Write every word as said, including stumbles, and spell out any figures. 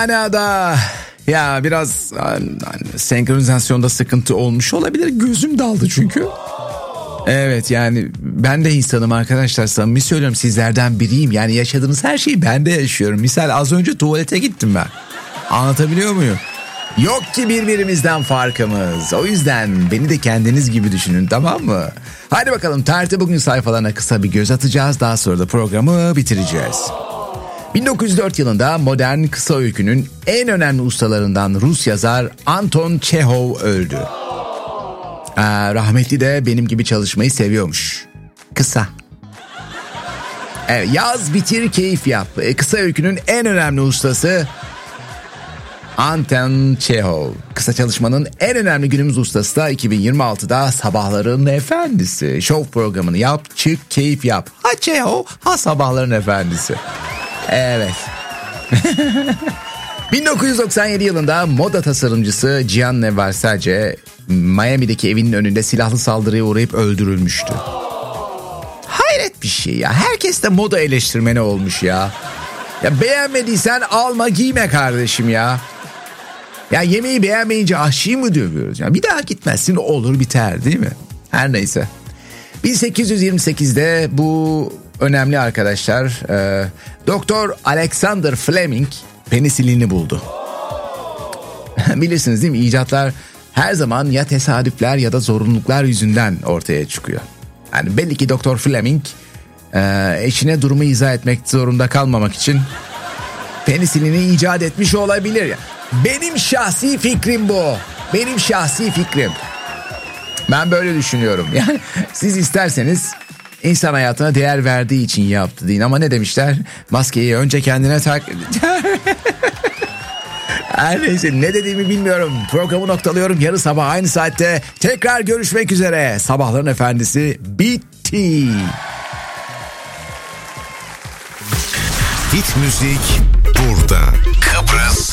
manada ya biraz hani, senkronizasyonda sıkıntı olmuş olabilir. Gözüm daldı çünkü. Evet yani ben de insanım arkadaşlar, samimi söylüyorum, sizlerden biriyim. Yani yaşadığınız her şeyi ben de yaşıyorum. Misal az önce tuvalete gittim ben. Anlatabiliyor muyum? Yok ki birbirimizden farkımız. O yüzden beni de kendiniz gibi düşünün, tamam mı? Hadi bakalım, tarihte bugün sayfalarına kısa bir göz atacağız. Daha sonra da programı bitireceğiz. bin dokuz yüz dört yılında modern kısa öykünün en önemli ustalarından Rus yazar Anton Çehov öldü. Aa, rahmetli de benim gibi çalışmayı seviyormuş. Kısa. Evet, yaz bitir keyif yap. Kısa öykünün en önemli ustası Anton Çehov. Kısa çalışmanın en önemli günümüz ustası da iki bin yirmi altıda Sabahların Efendisi. Show programını yap, çık, keyif yap. Ha Çehov, ha Sabahların Efendisi. Evet. bin dokuz yüz doksan yedi yılında moda tasarımcısı Gianni Versace Miami'deki evinin önünde silahlı saldırıya uğrayıp öldürülmüştü. Hayret bir şey ya. Herkes de moda eleştirmeni olmuş ya. Ya beğenmediysen alma giyme kardeşim ya. Ya yemeği beğenmeyince aşçıyı mı dövüyoruz? Ya bir daha gitmezsin, olur biter değil mi? Her neyse. bin sekiz yüz yirmi sekizde bu önemli arkadaşlar e, Doktor Alexander Fleming penisilini buldu. Bilirsiniz değil mi? İcatlar her zaman ya tesadüfler ya da zorunluluklar yüzünden ortaya çıkıyor. Yani belli ki Doktor Fleming e, eşine durumu izah etmek zorunda kalmamak için penisilini icat etmiş olabilir. Benim şahsi fikrim bu. Benim şahsi fikrim. Ben böyle düşünüyorum. Yani siz isterseniz insan hayatına değer verdiği için yaptı deyin. Ama ne demişler? Maskeyi önce kendine tak. Her neyse, ne dediğimi bilmiyorum. Programı noktalıyorum. Yarın sabah aynı saatte tekrar görüşmek üzere. Sabahların Efendisi bitti. Hit müzik burada. Kıbrıs